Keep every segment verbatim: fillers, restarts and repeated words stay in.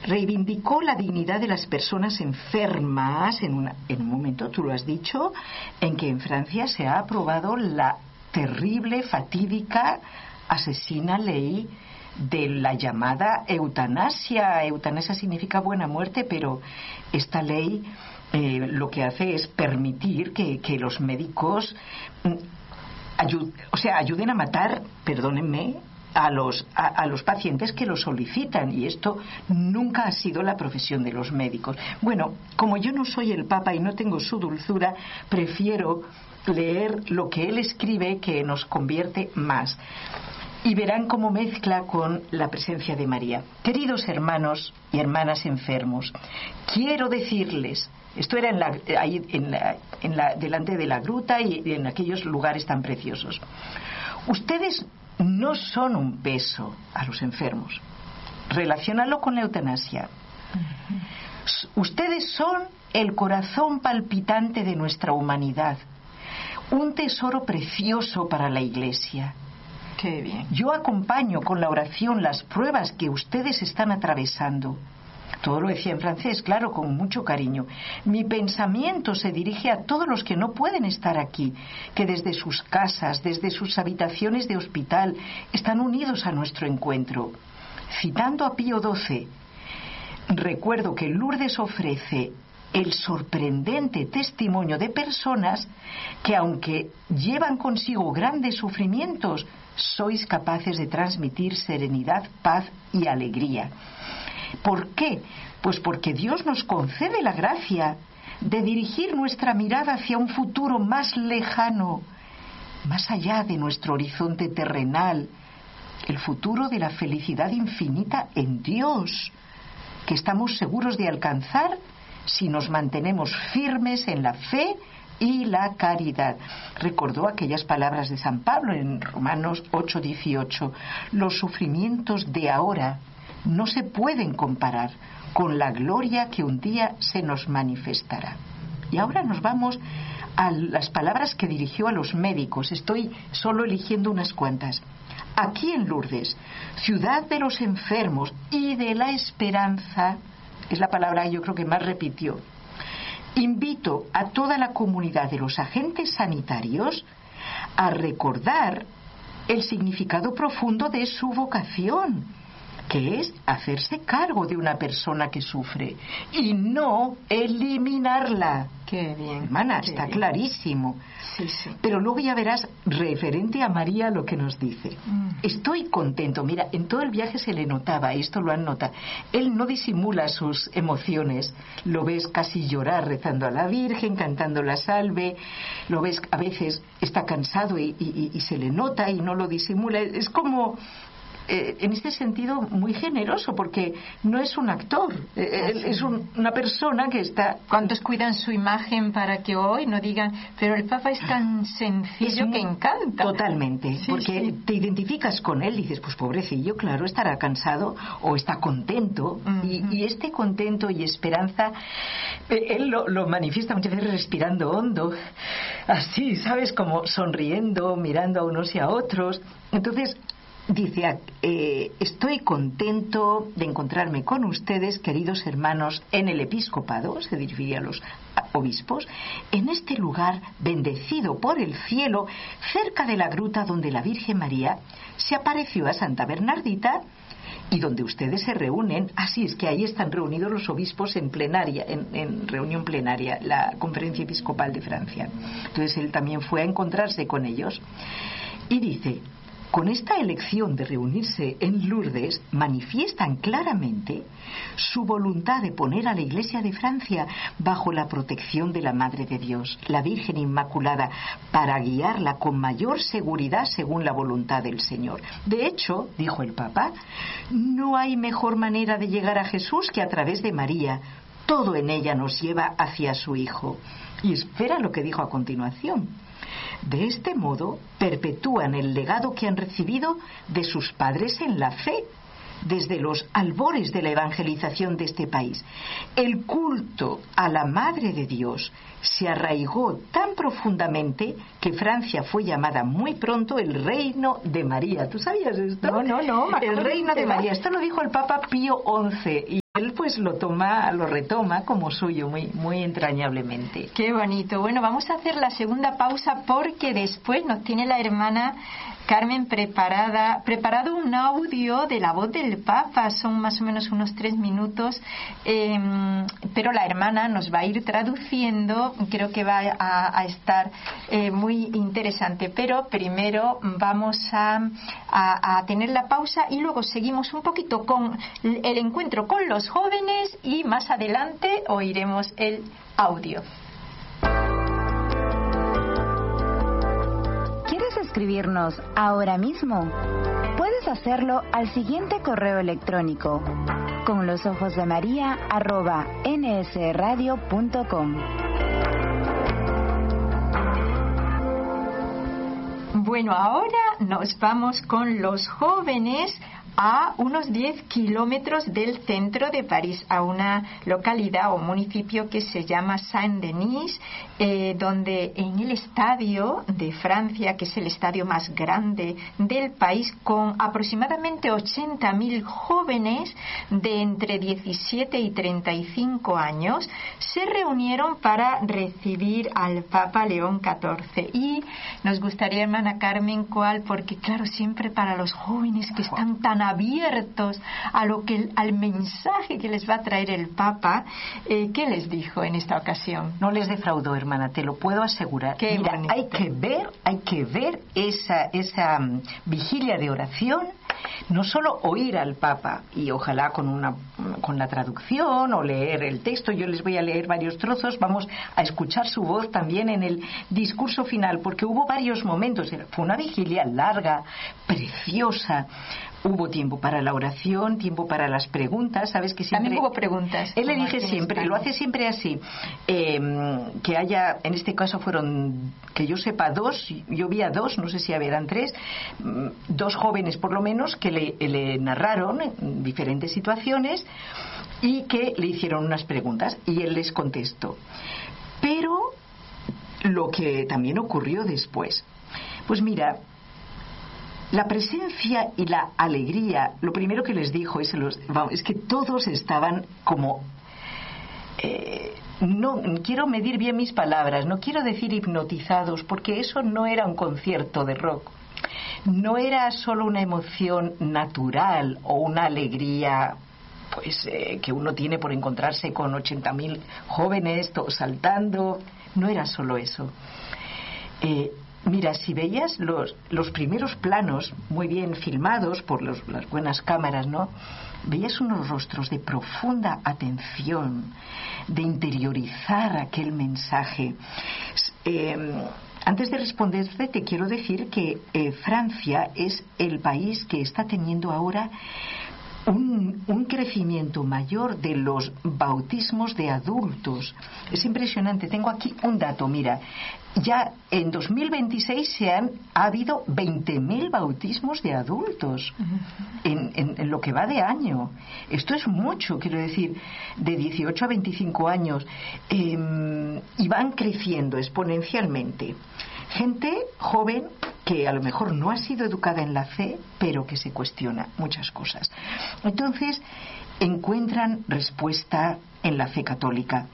reivindicó la dignidad de las personas enfermas en, una, en un momento, tú lo has dicho, en que en Francia se ha aprobado la terrible, fatídica, asesina ley de la llamada eutanasia. Eutanasia significa buena muerte, pero esta ley eh, lo que hace es permitir que, que los médicos ayud, o sea, ayuden a matar, perdónenme, a los, a, a los pacientes que lo solicitan, y esto nunca ha sido la profesión de los médicos. Bueno, como yo no soy el Papa y no tengo su dulzura, prefiero leer lo que él escribe, que nos convierte más. Y verán cómo mezcla con la presencia de María. Queridos hermanos y hermanas enfermos, quiero decirles, esto era en la, ahí en la, en la, delante de la gruta y en aquellos lugares tan preciosos, ustedes no son un peso a los enfermos. Relaciónalo con la eutanasia. Ustedes son el corazón palpitante de nuestra humanidad, un tesoro precioso para la Iglesia. Qué bien. Yo acompaño con la oración las pruebas que ustedes están atravesando. Todo lo decía en francés, claro, con mucho cariño. Mi pensamiento se dirige a todos los que no pueden estar aquí, que desde sus casas, desde sus habitaciones de hospital, están unidos a nuestro encuentro. Citando a Pío doce, recuerdo que Lourdes ofrece el sorprendente testimonio de personas que, aunque llevan consigo grandes sufrimientos, sois capaces de transmitir serenidad, paz y alegría. ¿Por qué? Pues porque Dios nos concede la gracia de dirigir nuestra mirada hacia un futuro más lejano, más allá de nuestro horizonte terrenal, el futuro de la felicidad infinita en Dios, que estamos seguros de alcanzar si nos mantenemos firmes en la fe y la caridad. Recordó aquellas palabras de San Pablo en Romanos ocho dieciocho. Los sufrimientos de ahora no se pueden comparar con la gloria que un día se nos manifestará. Y ahora nos vamos a las palabras que dirigió a los médicos. Estoy solo eligiendo unas cuantas. Aquí en Lourdes, ciudad de los enfermos y de la esperanza, es la palabra yo creo que más repitió, invito a toda la comunidad de los agentes sanitarios a recordar el significado profundo de su vocación, que es hacerse cargo de una persona que sufre y no eliminarla. Qué bien. Hermana, qué está bien. clarísimo. Sí, sí. Pero luego ya verás, referente a María, lo que nos dice. Mm. Estoy contento. Mira, en todo el viaje se le notaba, esto lo han notado. Él no disimula sus emociones. Lo ves casi llorar rezando a la Virgen, cantando la salve. Lo ves, a veces está cansado y, y, y se le nota y no lo disimula. Es como... Eh, en este sentido muy generoso, porque no es un actor, eh, es un, una persona que está... ¿Cuántos cuidan su imagen para que hoy no digan, pero el Papa es tan sencillo es muy, que encanta? Totalmente, sí, porque sí. te identificas con él, dices, pues pobrecillo, claro, estará cansado o está contento, uh-huh. y, y este contento y esperanza, eh, él lo, lo manifiesta muchas veces respirando hondo, así, ¿sabes? Como sonriendo, mirando a unos y a otros. Entonces... Dice, eh, estoy contento de encontrarme con ustedes, queridos hermanos, en el episcopado, se dirigía a los obispos, en este lugar bendecido por el cielo, cerca de la gruta donde la Virgen María se apareció a Santa Bernardita y donde ustedes se reúnen. Así es que ahí están reunidos los obispos en plenaria, en, en reunión plenaria, la Conferencia Episcopal de Francia. Entonces él también fue a encontrarse con ellos y dice... Con esta elección de reunirse en Lourdes, manifiestan claramente su voluntad de poner a la Iglesia de Francia bajo la protección de la Madre de Dios, la Virgen Inmaculada, para guiarla con mayor seguridad según la voluntad del Señor. De hecho, dijo el Papa, no hay mejor manera de llegar a Jesús que a través de María. Todo en ella nos lleva hacia su Hijo. Y espera lo que dijo a continuación. De este modo, perpetúan el legado que han recibido de sus padres en la fe, desde los albores de la evangelización de este país. El culto a la Madre de Dios se arraigó tan profundamente que Francia fue llamada muy pronto el Reino de María. ¿Tú sabías esto? No, no, no. El Reino de María. Esto lo dijo el Papa Pío once. él pues lo toma, lo retoma como suyo muy, muy entrañablemente. Qué bonito. Bueno, vamos a hacer la segunda pausa porque después nos tiene la hermana Carmen preparada, preparado un audio de la voz del Papa. Son más o menos unos tres minutos, eh, pero la hermana nos va a ir traduciendo. Creo que va a, a estar eh, muy interesante. Pero primero vamos a, a, a tener la pausa y luego seguimos un poquito con el encuentro con los jóvenes y más adelante oiremos el audio. ¿Quieres escribirnos ahora mismo? Puedes hacerlo al siguiente correo electrónico: con los ojos de María arroba nsradio punto com. Bueno, ahora nos vamos con los jóvenes a unos diez kilómetros del centro de París, a una localidad o municipio que se llama Saint-Denis, eh, donde en el estadio de Francia, que es el estadio más grande del país, con aproximadamente ochenta mil jóvenes de entre diecisiete y treinta y cinco años, se reunieron para recibir al Papa León catorce. Y nos gustaría, hermana Carmen, cuál, porque claro, siempre para los jóvenes que están tan abiertos a lo que al mensaje que les va a traer el Papa, eh, ¿qué les dijo en esta ocasión? No les defraudó, hermana, te lo puedo asegurar. Qué Mira, bonito. hay que ver, hay que ver esa esa um, vigilia de oración, no solo oír al Papa y ojalá con una con la traducción o leer el texto. Yo les voy a leer varios trozos, vamos a escuchar su voz también en el discurso final, porque hubo varios momentos. Fue una vigilia larga, preciosa. Hubo tiempo para la oración, tiempo para las preguntas, sabes que siempre... También hubo preguntas. Él le dije siempre, lo hace siempre así, eh, que haya, en este caso fueron, que yo sepa, dos, yo vi a dos, no sé si habrán tres, dos jóvenes por lo menos, que le, le narraron diferentes situaciones y que le hicieron unas preguntas y él les contestó. Pero lo que también ocurrió después, pues mira, la presencia y la alegría, lo primero que les dijo es, los, vamos, es que todos estaban como... Eh, no quiero medir bien mis palabras, no quiero decir hipnotizados, porque eso no era un concierto de rock. No era solo una emoción natural o una alegría pues eh, que uno tiene por encontrarse con ochenta mil jóvenes todos saltando. No era solo eso. Eh, Mira, si veías los, los primeros planos muy bien filmados por los, las buenas cámaras, ¿no? Veías unos rostros de profunda atención, de interiorizar aquel mensaje. Eh, antes de responderte, te quiero decir que eh, Francia es el país que está teniendo ahora Un, un crecimiento mayor de los bautismos de adultos. Es impresionante. Tengo aquí un dato, mira. Ya en dos mil veintiséis se han, ha habido veinte mil bautismos de adultos en, en, en lo que va de año. Esto es mucho, quiero decir, de dieciocho a veinticinco años. Eh, y van creciendo exponencialmente. Gente joven que a lo mejor no ha sido educada en la fe, pero que se cuestiona muchas cosas. Entonces, encuentran respuesta en la fe católica.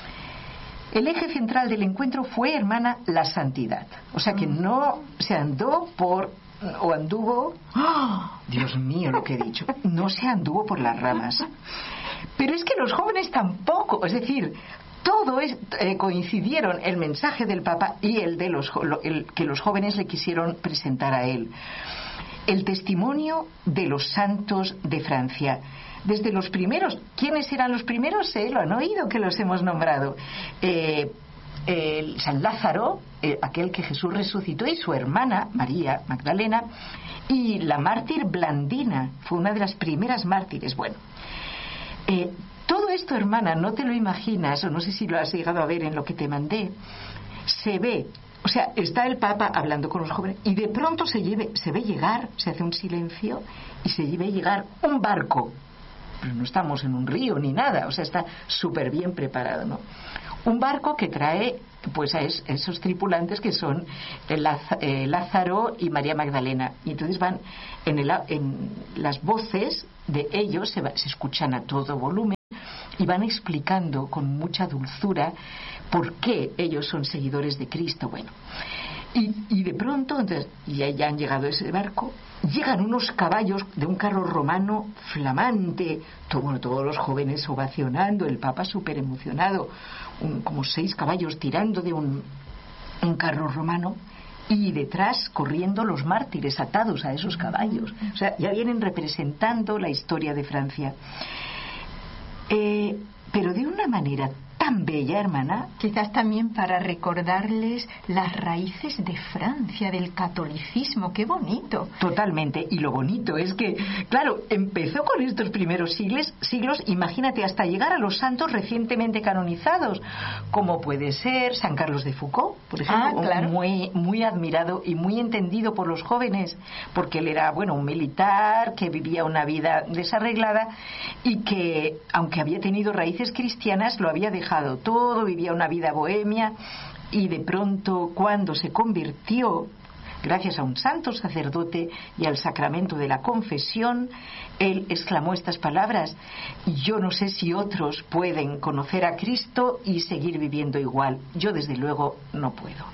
El eje central del encuentro fue, hermana, la santidad. O sea que no se andó por... o anduvo... ¡Oh! Dios mío, lo que he dicho. No se anduvo por las ramas. Pero es que los jóvenes tampoco, es decir... Todo es, eh, coincidieron el mensaje del Papa y el de los el, que los jóvenes le quisieron presentar a él. El testimonio de los santos de Francia. Desde los primeros, ¿quiénes eran los primeros? Eh, lo han oído que los hemos nombrado. Eh, el San Lázaro, eh, aquel que Jesús resucitó, y su hermana María Magdalena, y la mártir Blandina, fue una de las primeras mártires. Bueno, eh, todo esto, hermana, no te lo imaginas, o no sé si lo has llegado a ver en lo que te mandé. Se ve, o sea, está el Papa hablando con los jóvenes y de pronto se, lleve, se ve llegar, se hace un silencio y se ve llegar un barco pero no estamos en un río ni nada, o sea, está súper bien preparado, ¿no? Un barco que trae pues a es, esos tripulantes que son Laz, eh, Lázaro y María Magdalena, y entonces van en, el, en las voces de ellos se, va, se escuchan a todo volumen y van explicando con mucha dulzura por qué ellos son seguidores de Cristo. Bueno, y, y de pronto entonces, ya, ya han llegado a ese barco, llegan unos caballos de un carro romano flamante, todo, bueno, todos los jóvenes ovacionando, el Papa súper emocionado, un, como seis caballos tirando de un, un carro romano, y detrás corriendo los mártires atados a esos caballos. O sea, ya vienen representando la historia de Francia. Eh, pero de una manera tan bella, hermana. Quizás también para recordarles las raíces de Francia, del catolicismo. ¡Qué bonito! Totalmente. Y lo bonito es que, claro, empezó con estos primeros siglos, siglos, imagínate, hasta llegar a los santos recientemente canonizados, como puede ser San Carlos de Foucauld, por ejemplo, ah, claro. muy, muy admirado y muy entendido por los jóvenes, porque él era, bueno, un militar que vivía una vida desarreglada y que, aunque había tenido raíces cristianas, lo había dejado todo, vivía una vida bohemia, y de pronto, cuando se convirtió, gracias a un santo sacerdote y al sacramento de la confesión, él exclamó estas palabras: yo no sé si otros pueden conocer a Cristo y seguir viviendo igual, yo desde luego no puedo.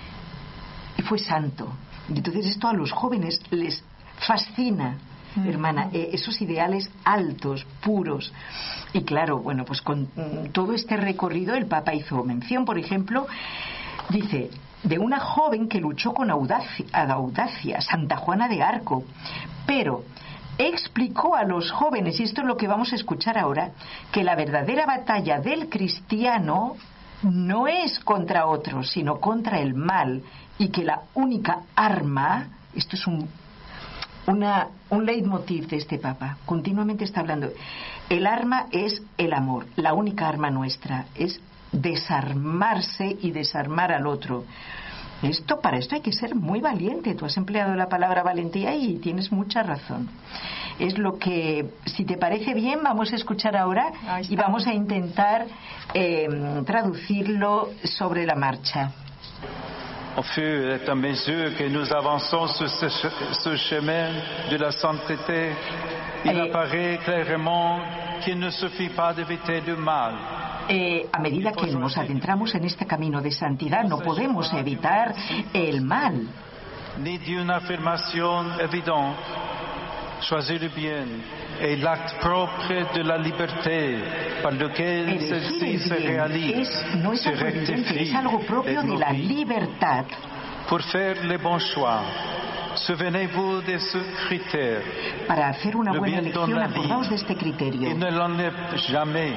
Y fue santo. Y entonces esto a los jóvenes les fascina, hermana, eh, esos ideales altos, puros. Y claro, bueno, pues con mm, todo este recorrido el Papa hizo mención, por ejemplo, dice, de una joven que luchó con audacia, audacia, Santa Juana de Arco, pero explicó a los jóvenes, y esto es lo que vamos a escuchar ahora, que la verdadera batalla del cristiano no es contra otros, sino contra el mal, y que la única arma, esto es un Una, un leitmotiv de este Papa, continuamente está hablando, el arma es el amor, la única arma nuestra es desarmarse y desarmar al otro. Esto, para esto hay que ser muy valiente. Tú has empleado la palabra valentía y tienes mucha razón. Es lo que, si te parece bien, vamos a escuchar ahora y vamos a intentar eh, traducirlo sobre la marcha. Au fur et à mesure que nous avançons sur ce, ce chemin de la sainteté, il eh, apparaît clairement qu'il ne suffit pas d'éviter le mal. Eh, a medida que nos adentramos en este camino de santidad, no podemos evitar el mal. Ni d'une affirmation évidente, choisir le bien est l'acte propre de la liberté par lequel celle-ci se réalise, es, no es, se rectifie, es algo propio de la libertad. Pour faire les bons choix, souvenez-vous de ce critère. Para hacer una buena elección, acordaos de este criterio. Il ne l'enlève jamais.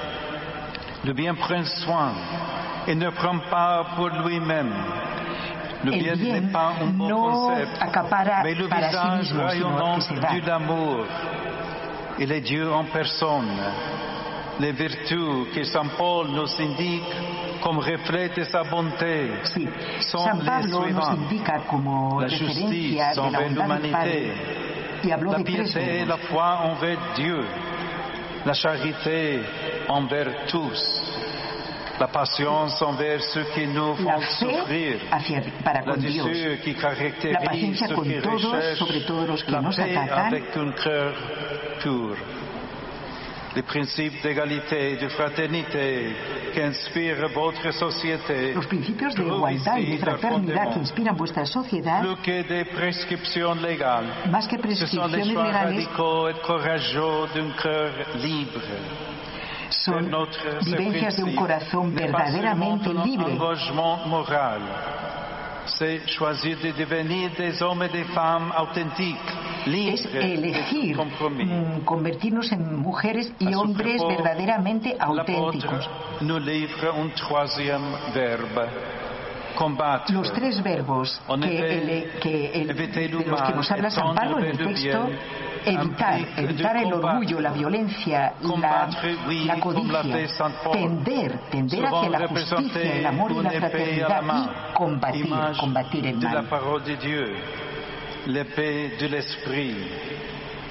Le bien prend soin et ne prend pas pour lui-même. Le bien n'est pas un bon no concept, acapara mais le para visage sí mismo, rayonnant sino que se da. de l'amour. Il est Dieu en personne. Les vertus que Saint Paul nous indique comme reflet de sa bonté sí. sont San Pablo les nos suivantes. indica como la referencia justice de la envers bondad del Padre, y habló la de tres piété et la foi envers Dieu, la charité envers tous, la patience envers ceux qui nous font la fe souffrir, hacia, para la con Dios, douceur qui caractérise la paciencia ceux con qui todos, recherchent sobre todo los que la nos paix atacan, avec un cœur pur. Les principes d'égalité et de fraternité qui inspirent votre société, los principios de igualdad y de fraternidad que inspiran vuestra sociedad, plus que des prescriptions légales, más que ce sont les prescripciones choix legales, radicaux et courageux d'un cœur libre. son vivencias de un corazón verdaderamente libre. Engagement moral, c'est choisir de devenir des hommes et des femmes authentiques, libres, es elegir mm, convertirnos en mujeres y hombres verdaderamente auténticos. Nous livre un troisième verbe. Combattre. Los tres verbos que, el, que el, de los que nos habla San Pablo en el texto: evitar, evitar el orgullo, la violencia, la, la codicia, tender, tender hacia la justicia, el amor y la fraternidad, y combatir, combatir el mal. L'épée de l'esprit.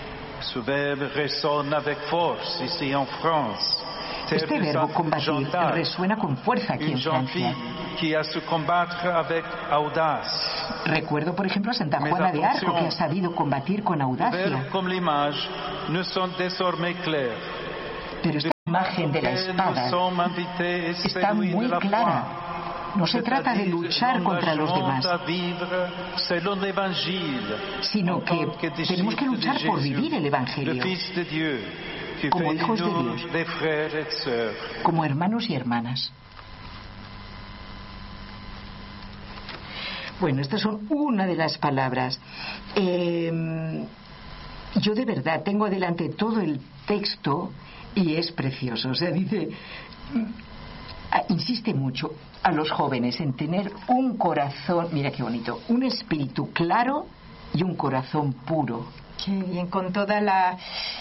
Ce verbe résonne avec force ici en France. Este verbo combatir resuena con fuerza aquí en Francia. Qui a su combattre avec audace. Recuerdo, por ejemplo, a Santa Juana de Arco, que ha sabido combatir con audacia. Comme l'image ne sont désormais clairs. Pero esta imagen de la espada está muy clara. No se trata de luchar contra los demás, sino que tenemos que luchar por vivir el Evangelio como hijos de Dios, como hermanos y hermanas. Bueno, estas son una de las palabras. Eh, yo de verdad tengo delante todo el texto y es precioso. O sea, dice, insiste mucho a los jóvenes en tener un corazón, mira qué bonito, un espíritu claro y un corazón puro. Qué bien, con toda la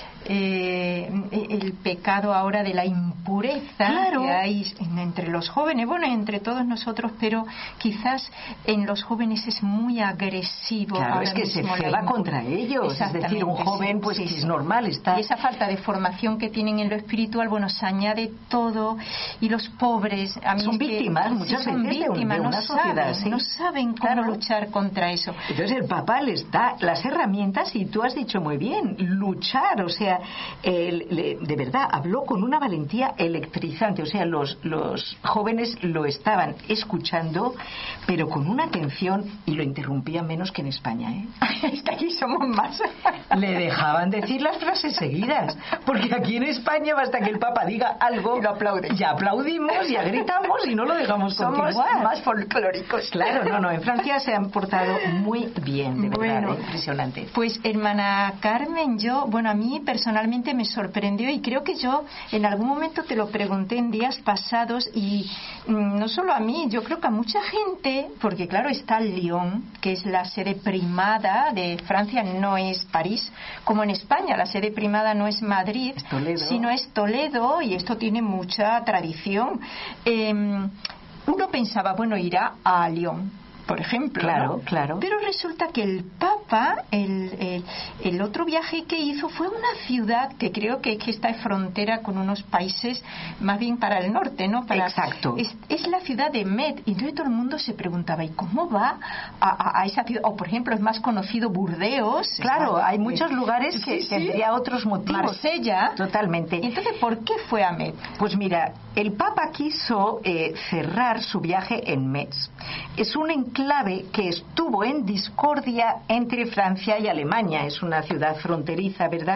eh, el pecado ahora de la impureza, claro, que hay entre los jóvenes, bueno, entre todos nosotros, pero quizás en los jóvenes es muy agresivo. Claro, ahora es que se ceba contra ellos, es decir, un joven pues sí, que es normal está. Y esa falta de formación que tienen en lo espiritual, bueno, se añade todo, y los pobres a mí son víctimas, que, muchas sí, son veces víctimas, de una no sociedad, saben, ¿sí? no saben cómo claro. luchar contra eso. Entonces el Papa les da las herramientas y tú has dicho muy bien, luchar, o sea, el, le, de verdad habló con una valentía electrizante, o sea, los, los jóvenes lo estaban escuchando, pero con una atención, y lo interrumpían menos que en España, ¿eh? Es que aquí somos más. Le dejaban decir las frases seguidas, porque aquí en España basta que el Papa diga algo y lo aplauden. Ya aplaudimos, ya gritamos y no lo dejamos continuar. Somos más folclóricos. Claro, no, no, en Francia se han portado muy bien, de verdad, bueno, ¿eh? Impresionante. Pues hermana Carmen, yo, bueno, a mí personalmente me sorprendió, y creo que yo en algún momento te lo pregunté en días pasados, y mmm, no solo a mí, yo creo que a mucha gente, porque claro, está Lyon, que es la sede primada de Francia, no es París, como en España, la sede primada no es Madrid, es Toledo, sino es Toledo, y esto tiene mucha tradición. Eh, uno pensaba, bueno, irá a Lyon, por ejemplo, claro, ¿no? claro. Pero resulta que el Papa, el, el, el otro viaje que hizo fue una ciudad que creo que, que está en frontera con unos países más bien para el norte, ¿no? Para, Exacto. Es, es la ciudad de Metz, y entonces todo el mundo se preguntaba, ¿y cómo va a, a, a esa ciudad? O por ejemplo, es más conocido Burdeos. Claro, está, hay muchos eh, lugares que sí, tendría sí. otros motivos. Marsella. Totalmente. ¿Y entonces por qué fue a Metz? Pues mira, el Papa quiso eh, cerrar su viaje en Metz. Es un enclave que estuvo en discordia entre Francia y Alemania. Es una ciudad fronteriza, ¿verdad?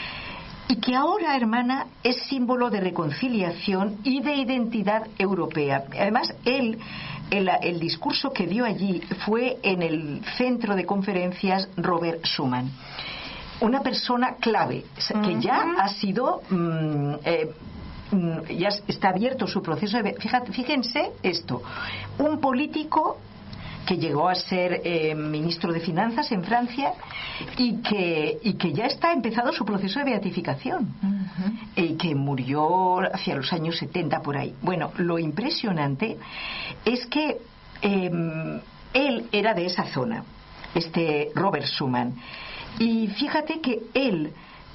Y que ahora, hermana, es símbolo de reconciliación y de identidad europea. Además, él, el, el discurso que dio allí fue en el centro de conferencias Robert Schuman. Una persona clave, que ya ha sido... Mmm, eh, ya está abierto su proceso de... Fíjate, fíjense esto, un político que llegó a ser eh, ministro de Finanzas en Francia y que, y que ya está empezado su proceso de beatificación, uh-huh. y que murió hacia los años setenta por ahí. Bueno, lo impresionante es que eh, él era de esa zona, este Robert Schuman, y fíjate que él,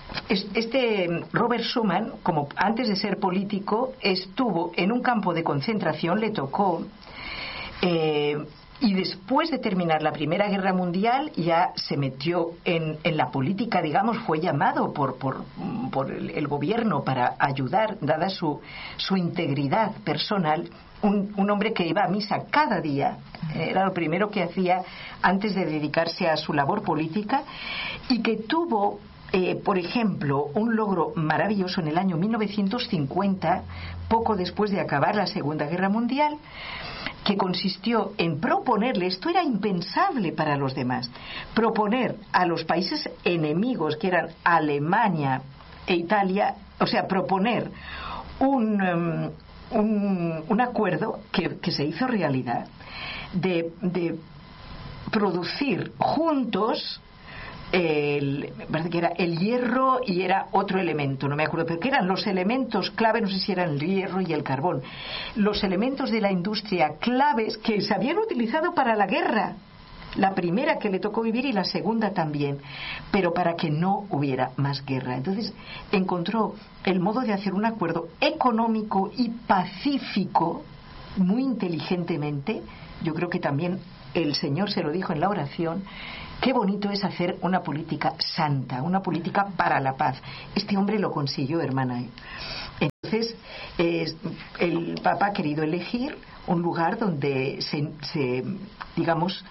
este Robert Schuman, como antes de ser político, estuvo en un campo de concentración, le tocó, eh, y después de terminar la Primera Guerra Mundial ya se metió en, en la política, digamos, fue llamado por, por, por el, el gobierno para ayudar, dada su, su integridad personal. Un, un hombre que iba a misa cada día, era lo primero que hacía antes de dedicarse a su labor política, y que tuvo, eh, por ejemplo, un logro maravilloso en el año mil novecientos cincuenta, poco después de acabar la Segunda Guerra Mundial, que consistió en proponerle, esto era impensable para los demás, proponer a los países enemigos, que eran Alemania e Italia, o sea, proponer un, um, un, un acuerdo que, que se hizo realidad de, de producir juntos el, me parece que era el hierro y era otro elemento, no me acuerdo, pero que eran los elementos clave, no sé si eran el hierro y el carbón, los elementos de la industria claves que se habían utilizado para la guerra, la primera que le tocó vivir y la segunda también, pero para que no hubiera más guerra. Entonces encontró el modo de hacer un acuerdo económico y pacífico muy inteligentemente. Yo creo que también el Señor se lo dijo en la oración. Qué bonito es hacer una política santa, una política para la paz. Este hombre lo consiguió, hermana. Entonces, eh, el Papa ha querido elegir un lugar donde se, se, digamos,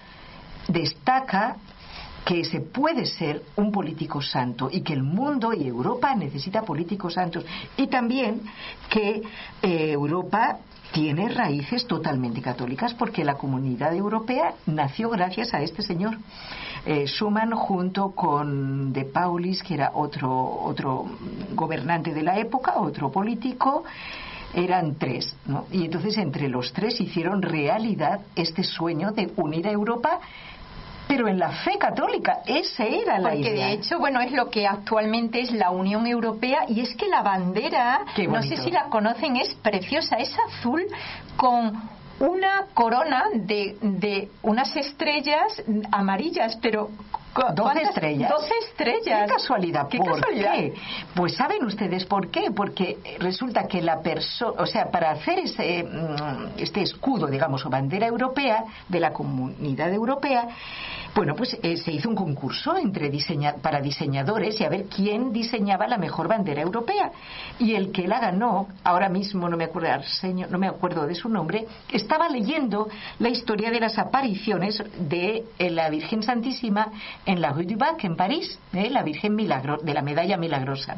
destaca que se puede ser un político santo y que el mundo y Europa necesita políticos santos, y también que eh, Europa tiene raíces totalmente católicas, porque la comunidad europea nació gracias a este señor. Eh, Schuman, junto con De Paulis, que era otro, otro gobernante de la época, otro político, eran tres, ¿no? Y entonces entre los tres hicieron realidad este sueño de unir a Europa, pero en la fe católica. Esa era la idea. Porque de hecho, bueno, es lo que actualmente es la Unión Europea, y es que la bandera, no sé si la conocen, es preciosa, es azul con una corona de, de unas estrellas amarillas, pero doce estrellas. doce estrellas. Qué casualidad. ¿Qué ¿Por casualidad? qué? Pues saben ustedes por qué. Porque resulta que la persona, o sea, para hacer ese, este escudo, digamos, o bandera europea de la Comunidad Europea, bueno, pues eh, se hizo un concurso entre diseña, para diseñadores, y a ver quién diseñaba la mejor bandera europea. Y el que la ganó, ahora mismo no me acuerdo, Arsenio, no me acuerdo de su nombre, estaba leyendo la historia de las apariciones de eh, la Virgen Santísima en la Rue du Bac, en París, eh, la Virgen Milagro, de la Medalla Milagrosa.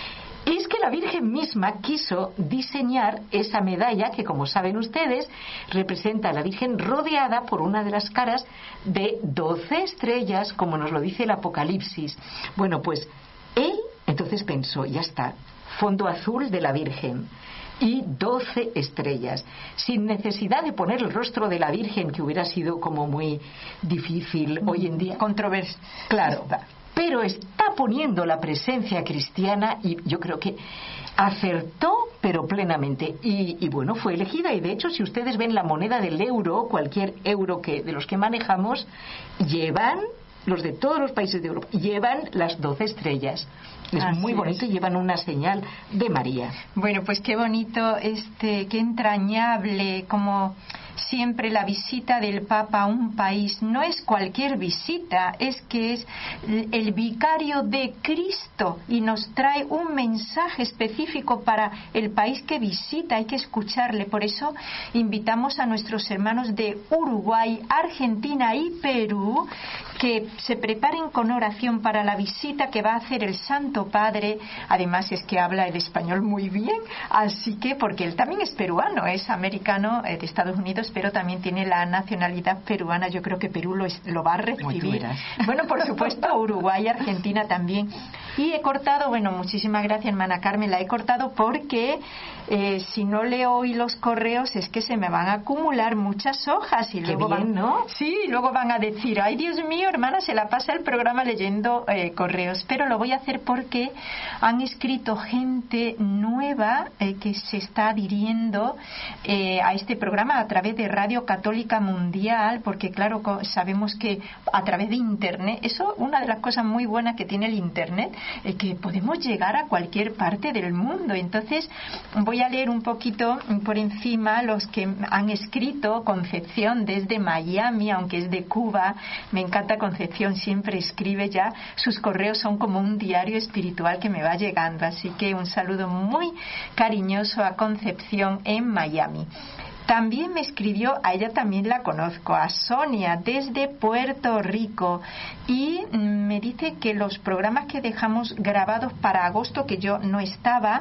Es que la Virgen misma quiso diseñar esa medalla que, como saben ustedes, representa a la Virgen rodeada por una de las caras de doce estrellas, como nos lo dice el Apocalipsis. Bueno, pues él entonces pensó, ya está, fondo azul de la Virgen y doce estrellas, sin necesidad de poner el rostro de la Virgen, que hubiera sido como muy difícil hoy en día. Controversia. Claro. Pero está poniendo la presencia cristiana, y yo creo que acertó, pero plenamente. Y, y bueno, fue elegida. Y de hecho, si ustedes ven la moneda del euro, cualquier euro que de los que manejamos, llevan, los de todos los países de Europa, llevan las doce estrellas. Es Así muy bonito es. Y llevan una señal de María. Bueno, pues qué bonito, este, qué entrañable, como siempre la visita del Papa a un país no es cualquier visita, es que es el vicario de Cristo y nos trae un mensaje específico para el país que visita. Hay que escucharle. Por eso invitamos a nuestros hermanos de Uruguay, Argentina y Perú que se preparen con oración para la visita que va a hacer el Santo Padre. Además es que habla el español muy bien, así que, porque él también es peruano, es americano eh, de Estados Unidos, pero también tiene la nacionalidad peruana. Yo creo que Perú lo, es, lo va a recibir. Bueno, por supuesto, Uruguay, Argentina también. Y he cortado, bueno, muchísimas gracias, hermana Carmen, la he cortado porque eh, si no leo hoy los correos es que se me van a acumular muchas hojas y luego bien, van, ¿no? Sí, luego van a decir, ay Dios mío, hermana, se la pasa el programa leyendo eh, correos, pero lo voy a hacer porque han escrito gente nueva eh, que se está adhiriendo eh, a este programa a través de Radio Católica Mundial, porque claro, sabemos que a través de Internet, eso una de las cosas muy buenas que tiene el Internet, es que podemos llegar a cualquier parte del mundo. Entonces voy a leer un poquito por encima los que han escrito. Concepción desde Miami, aunque es de Cuba, me encanta Concepción, siempre escribe ya, sus correos son como un diario espiritual que me va llegando, así que un saludo muy cariñoso a Concepción en Miami. También me escribió, a ella también la conozco, a Sonia desde Puerto Rico, y me dice que los programas que dejamos grabados para agosto, que yo no estaba,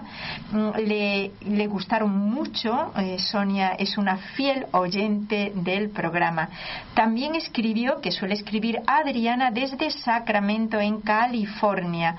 le, le gustaron mucho. eh, Sonia es una fiel oyente del programa. También escribió, que suele escribir, Adriana desde Sacramento en California.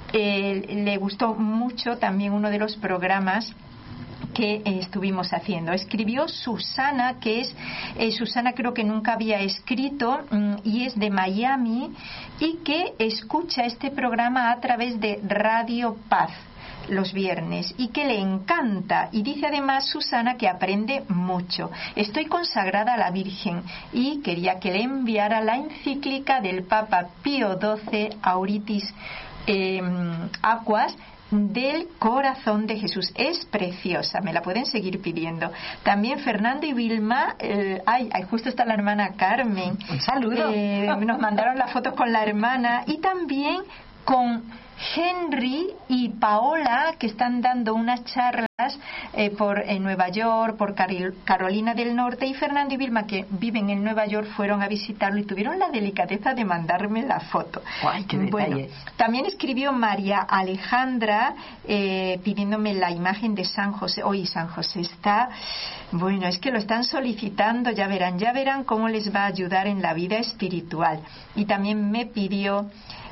Eh, le gustó mucho también uno de los programas que eh, estuvimos haciendo. Escribió Susana, que es eh, Susana creo que nunca había escrito mm, y es de Miami, y que escucha este programa a través de Radio Paz. los viernes y que le encanta. Y dice además Susana que aprende mucho. Estoy consagrada a la Virgen y quería que le enviara la encíclica del Papa Pío doce, Auritis eh, Aquas, del corazón de Jesús. Es preciosa, me la pueden seguir pidiendo. También Fernando y Vilma, eh, ay, ay, justo está la hermana Carmen. Un saludo. Eh, nos mandaron las fotos con la hermana y también con Henry y Paola, que están dando unas charlas eh, por en Nueva York, por Cari- Carolina del Norte, y Fernando y Vilma, que viven en Nueva York, fueron a visitarlo y tuvieron la delicadeza de mandarme la foto. ¡Ay, qué detalle! Bueno, también escribió María Alejandra eh, pidiéndome la imagen de San José. Hoy San José está, bueno, es que lo están solicitando, ya verán, ya verán cómo les va a ayudar en la vida espiritual. Y también me pidió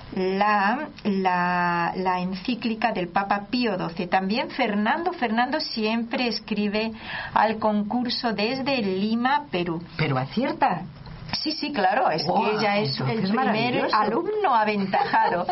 La, la, la encíclica del Papa Pío doce. También Fernando, Fernando siempre escribe al concurso desde Lima, Perú. Pero acierta. Sí, sí, claro, es Wow, que ella es el primer maravilloso. alumno aventajado.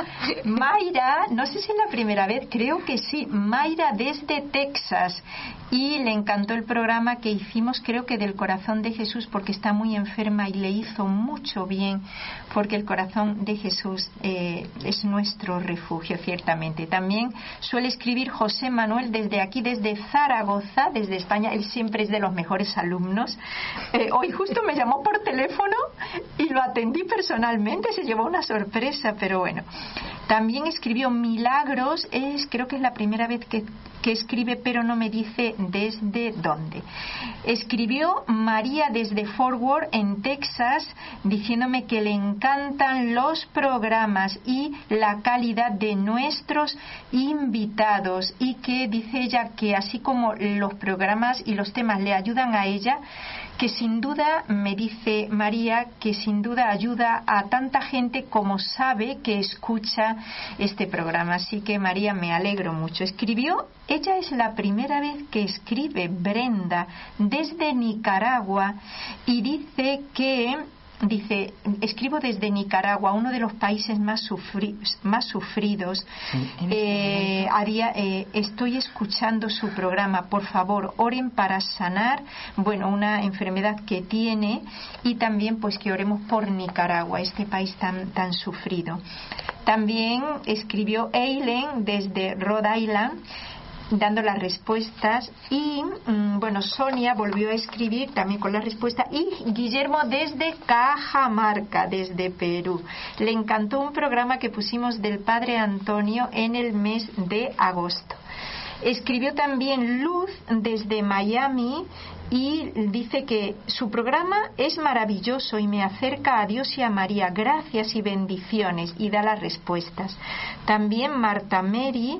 Mayra, no sé si es la primera vez, creo que sí, Mayra desde Texas, y le encantó el programa que hicimos, creo que del corazón de Jesús, porque está muy enferma y le hizo mucho bien, porque el corazón de Jesús eh, es nuestro refugio, ciertamente. También suele escribir José Manuel desde aquí, desde Zaragoza, desde España. Él siempre es de los mejores alumnos. Eh, hoy justo me llamó por teléfono y lo atendí personalmente, se llevó una sorpresa, pero bueno. También escribió Milagros, es, creo que es la primera vez que, que escribe, pero no me dice desde dónde. Escribió María desde Fort Worth, en Texas, diciéndome que le encantan los programas y la calidad de nuestros invitados, y que dice ella que así como los programas y los temas le ayudan a ella, que sin duda, me dice María, que sin duda ayuda a tanta gente como sabe que escucha este programa. Así que María, me alegro mucho. Escribió, ella es la primera vez que escribe, Brenda, desde Nicaragua, y dice que Dice, escribo desde Nicaragua, uno de los países más, sufri más sufridos. Sí, eh, a día, eh, estoy escuchando su programa. Por favor, oren para sanar, bueno, una enfermedad que tiene, y también pues que oremos por Nicaragua, este país tan, tan sufrido. También escribió Eileen desde Rhode Island, dando las respuestas, y mmm, bueno, Sonia volvió a escribir también con la respuesta, y Guillermo desde Cajamarca, desde Perú. Le encantó un programa que pusimos del Padre Antonio en el mes de agosto. Escribió también Luz desde Miami y dice que su programa es maravilloso y me acerca a Dios y a María. Gracias y bendiciones, y da las respuestas. También Marta Mary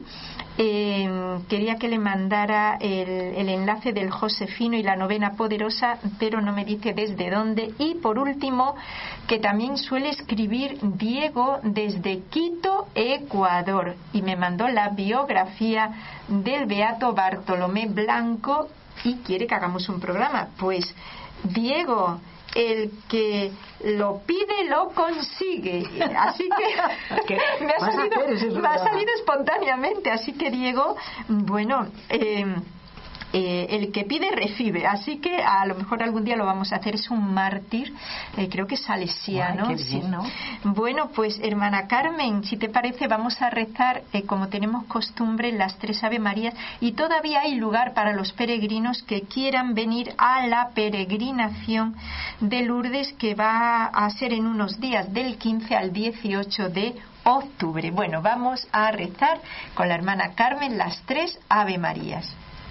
eh, quería que le mandara el, el enlace del Josefino y la novena poderosa, pero no me dice desde dónde. Y por último, que también suele escribir Diego desde Quito, Ecuador, y me mandó la biografía del Beato Bartolomé Blanco y quiere que hagamos un programa. Pues Diego, el que lo pide lo consigue, así que me ha salido, me ha salido espontáneamente. Así que Diego, bueno, eh, eh, el que pide recibe, así que a lo mejor algún día lo vamos a hacer. Es un mártir, eh, creo que es salesiano. Ay, qué bien, ¿no? Bueno, pues hermana Carmen, si te parece, vamos a rezar eh, como tenemos costumbre las tres Ave Marías, y todavía hay lugar para los peregrinos que quieran venir a la peregrinación de Lourdes, que va a ser en unos días, del quince al dieciocho de octubre. Bueno, vamos a rezar con la hermana Carmen las tres Ave Marías.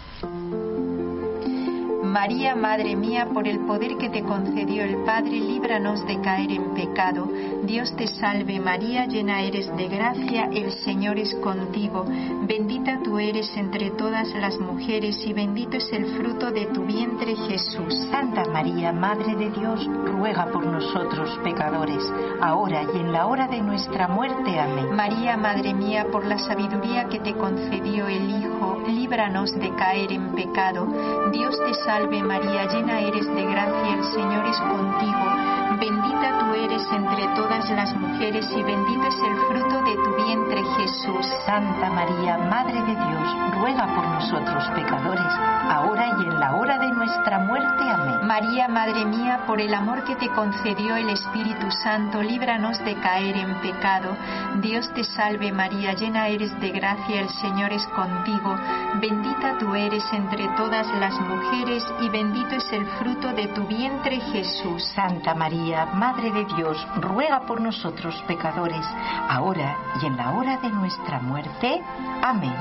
María, Madre mía, por el poder que te concedió el Padre, líbranos de caer en pecado. Dios te salve María, llena eres de gracia, el Señor es contigo. Bendita tú eres entre todas las mujeres y bendito es el fruto de tu vientre, Jesús. Santa María, Madre de Dios, ruega por nosotros pecadores, ahora y en la hora de nuestra muerte. Amén. María, Madre mía, por la sabiduría que te concedió el Hijo, líbranos de caer en pecado. Dios te salve María, llena eres de gracia, el Señor es contigo. bendita tú eres entre todas las mujeres y bendito es el fruto de tu vientre, Jesús. Santa María, Madre de Dios, ruega por nosotros pecadores, ahora y en la hora de nuestra muerte. Amén. María, Madre mía, por el amor que te concedió el Espíritu Santo, líbranos de caer en pecado. Dios te salve María, llena eres de gracia, el Señor es contigo. Bendita tú eres entre todas las mujeres y bendito es el fruto de tu vientre, Jesús. Santa María, Madre de Dios, ruega por nosotros pecadores, ahora y en la hora de nuestra muerte. Amén.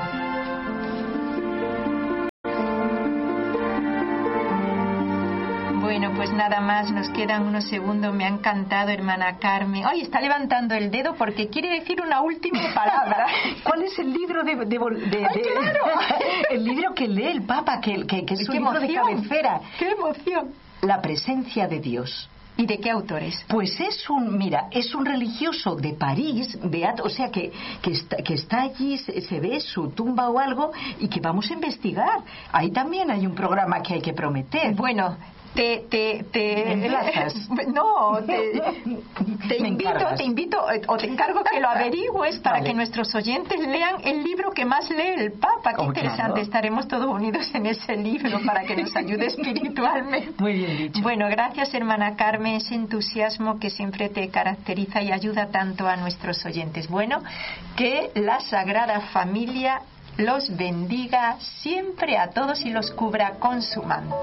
Bueno, pues nada más, nos quedan unos segundos. Me ha encantado, hermana Carmen. Ay, está levantando el dedo porque quiere decir una última palabra. ¿Cuál es el libro de, de, de, de Ay, claro. el libro que lee el Papa, que, que, que es un ¡Qué libro de emoción! cabecera? ¡Qué emoción! La presencia de Dios. ¿Y de qué autores? Pues es un, mira, es un religioso de París, beato, o sea que, que, está, que está allí, se, se ve su tumba o algo, y que vamos a investigar. Ahí también hay un programa que hay que prometer. Bueno, te... te, te ¿Me emplazas? No, te, te Me invito, encargas. te invito, o te encargo que lo averigües para Vale. que nuestros oyentes lean el libro que más lee el Papa. Qué Oh, interesante, claro. Estaremos todos unidos en ese libro para que nos ayude espiritualmente. Muy bien dicho. Bueno, gracias hermana Carmen, ese entusiasmo que siempre te caracteriza y ayuda tanto a nuestros oyentes. Bueno, que la Sagrada Familia los bendiga siempre a todos y los cubra con su manto.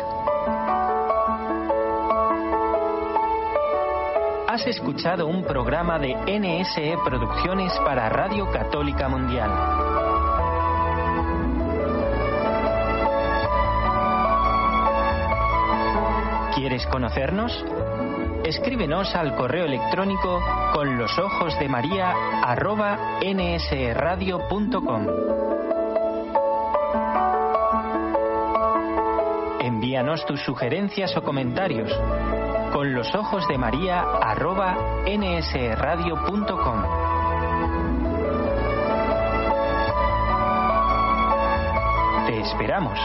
Has escuchado un programa de N S E Producciones para Radio Católica Mundial. ¿Quieres conocernos? Escríbenos al correo electrónico con los ojos de María arroba nsradio punto com. Envíanos tus sugerencias o comentarios con los ojos de María arroba nsradio punto com. Te esperamos.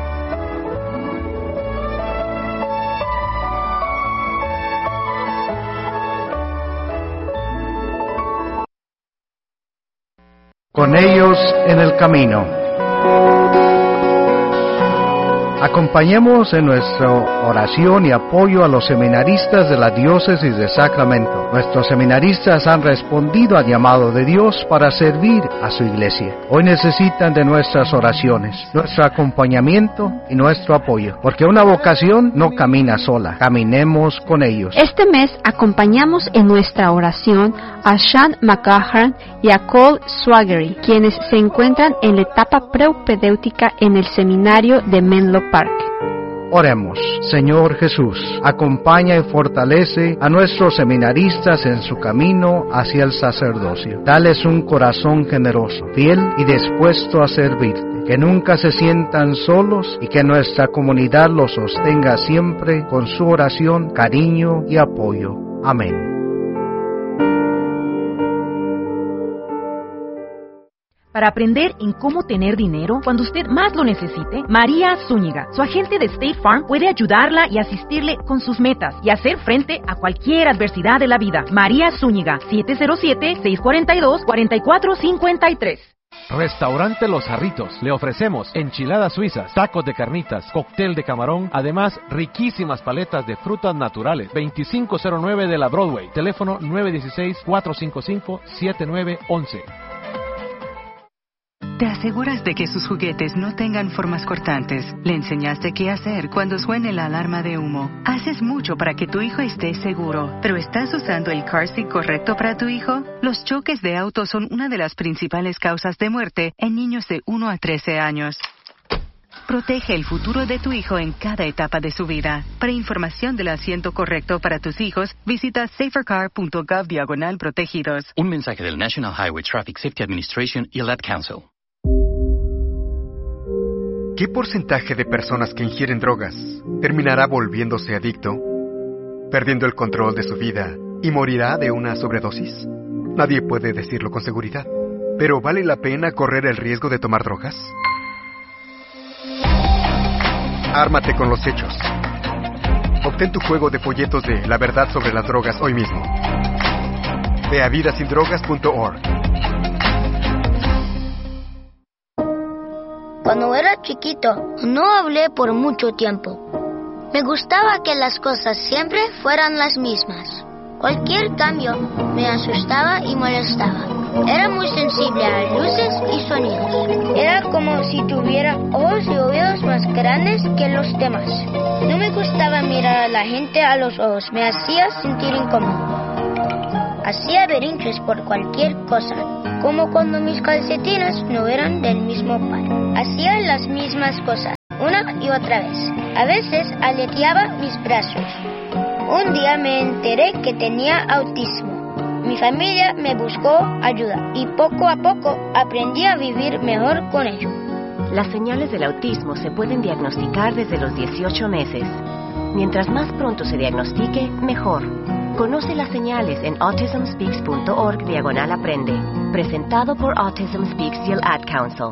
Con ellos en el camino. Acompañemos en nuestra oración y apoyo a los seminaristas de la Diócesis de Sacramento. Nuestros seminaristas han respondido al llamado de Dios para servir a su iglesia. Hoy necesitan de nuestras oraciones, nuestro acompañamiento y nuestro apoyo, porque una vocación no camina sola. Caminemos con ellos. Este mes acompañamos en nuestra oración a Sean McGahern y a Cole Swaggery, quienes se encuentran en la etapa preupedéutica en el seminario de Menlo Park. Oremos. Señor Jesús, acompaña y fortalece a nuestros seminaristas en su camino hacia el sacerdocio. Dales un corazón generoso, fiel y dispuesto a servirte. Que nunca se sientan solos y que nuestra comunidad los sostenga siempre con su oración, cariño y apoyo. Amén. Para aprender en cómo tener dinero cuando usted más lo necesite, María Zúñiga, su agente de State Farm, puede ayudarla y asistirle con sus metas y hacer frente a cualquier adversidad de la vida. María Zúñiga, siete cero siete, seis cuatro dos, cuatro cuatro cinco tres. Restaurante Los Jarritos. Le ofrecemos enchiladas suizas, tacos de carnitas, cóctel de camarón, además riquísimas paletas de frutas naturales. veinticinco cero nueve de la Broadway. Teléfono nueve uno seis, cuatro cinco cinco, siete nueve uno uno. Te aseguras de que sus juguetes no tengan formas cortantes. Le enseñaste qué hacer cuando suene la alarma de humo. Haces mucho para que tu hijo esté seguro, pero ¿estás usando el car seat correcto para tu hijo? Los choques de auto son una de las principales causas de muerte en niños de uno a trece años. Protege el futuro de tu hijo en cada etapa de su vida. Para información del asiento correcto para tus hijos, visita safercar punto gov diagonal protegidos. Un mensaje del National Highway Traffic Safety Administration y el Ad Council. ¿Qué porcentaje de personas que ingieren drogas terminará volviéndose adicto, perdiendo el control de su vida y morirá de una sobredosis? Nadie puede decirlo con seguridad. ¿Pero vale la pena correr el riesgo de tomar drogas? Ármate con los hechos. Obtén tu juego de folletos de La verdad sobre las drogas hoy mismo. Ve a vida sin drogas punto org. Cuando era chiquito, no hablé por mucho tiempo. Me gustaba que las cosas siempre fueran las mismas. Cualquier cambio me asustaba y molestaba. Era muy sensible a luces y sonidos. Era como si tuviera ojos y oídos más grandes que los demás. No me gustaba mirar a la gente a los ojos. Me hacía sentir incómodo. Hacía berrinches por cualquier cosa, como cuando mis calcetines no eran del mismo par. Hacía las mismas cosas, una y otra vez. A veces aleteaba mis brazos. Un día me enteré que tenía autismo. Mi familia me buscó ayuda y poco a poco aprendí a vivir mejor con ello. Las señales del autismo se pueden diagnosticar desde los dieciocho meses. Mientras más pronto se diagnostique, mejor. Conoce las señales en autism speaks punto org diagonal aprende. Presentado por Autism Speaks y el Ad Council.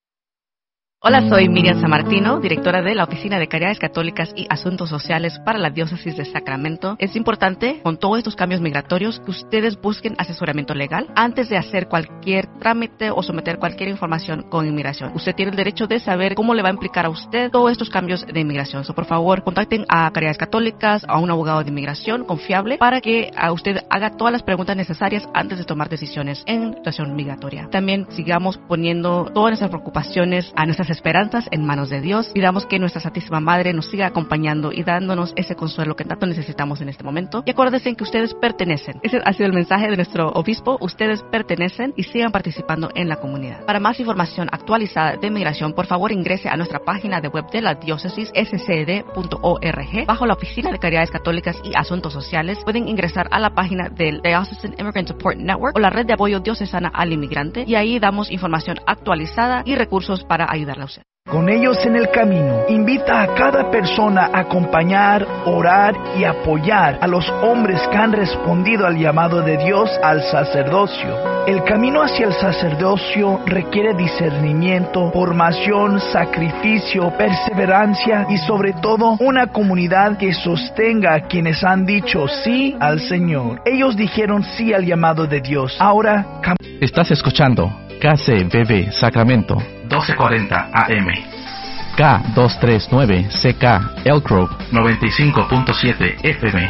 Hola, soy Miriam Sammartino, directora de la Oficina de Caridades Católicas y Asuntos Sociales para la Diócesis de Sacramento. Es importante, con todos estos cambios migratorios, que ustedes busquen asesoramiento legal antes de hacer cualquier trámite o someter cualquier información con inmigración. Usted tiene el derecho de saber cómo le va a implicar a usted todos estos cambios de inmigración. So, por favor, contacten a Caridades Católicas, a un abogado de inmigración confiable, para que a usted haga todas las preguntas necesarias antes de tomar decisiones en situación migratoria. También sigamos poniendo todas nuestras preocupaciones, a nuestras esperanzas en manos de Dios. Pidamos que nuestra Santísima Madre nos siga acompañando y dándonos ese consuelo que tanto necesitamos en este momento. Y acuérdense que ustedes pertenecen. Ese ha sido el mensaje de nuestro obispo. Ustedes pertenecen y sigan participando en la comunidad. Para más información actualizada de migración, por favor ingrese a nuestra página de web de la diócesis, s c d punto org. Bajo la Oficina de Caridades Católicas y Asuntos Sociales, pueden ingresar a la página del Diocesan Immigrant Support Network o la red de apoyo diocesana al inmigrante, y ahí damos información actualizada y recursos para ayudarle a usted. Con ellos en el camino, invita a cada persona a acompañar, orar y apoyar a los hombres que han respondido al llamado de Dios al sacerdocio. El camino hacia el sacerdocio requiere discernimiento, formación, sacrificio, perseverancia y sobre todo una comunidad que sostenga a quienes han dicho sí al Señor. Ellos dijeron sí al llamado de Dios. Ahora... Cam- Estás escuchando K C B B Sacramento doce cuarenta A M, K doscientos treinta y nueve C K Elk Grove noventa y cinco punto siete F M,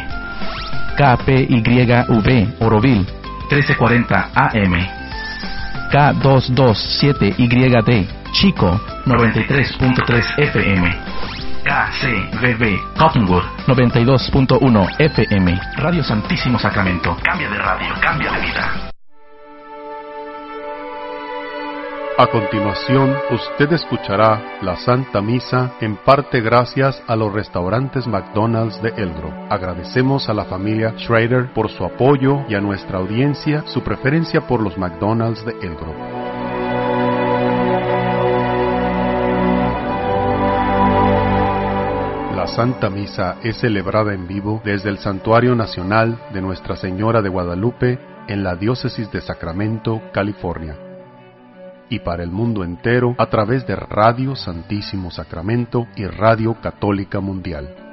K P Y V Oroville trece cuarenta A M, K doscientos veintisiete Y D Chico noventa y tres punto tres F M, K C B B Cottonwood noventa y dos punto uno F M. Radio Santísimo Sacramento. Cambia de radio, cambia de vida. A continuación, usted escuchará la Santa Misa, en parte gracias a los restaurantes McDonald's de Elk Grove. Agradecemos a la familia Schrader por su apoyo y a nuestra audiencia su preferencia por los McDonald's de Elk Grove. La Santa Misa es celebrada en vivo desde el Santuario Nacional de Nuestra Señora de Guadalupe en la Diócesis de Sacramento, California, y para el mundo entero a través de Radio Santísimo Sacramento y Radio Católica Mundial.